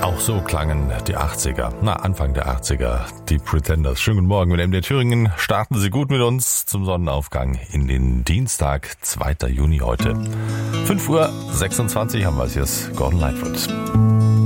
Auch so klangen die 80er, Anfang der 80er, die Pretenders. Schönen guten Morgen mit MDR Thüringen. Starten Sie gut mit uns zum Sonnenaufgang in den Dienstag, 2. Juni heute. 5:26 Uhr haben wir es jetzt. Gordon Lightfoot.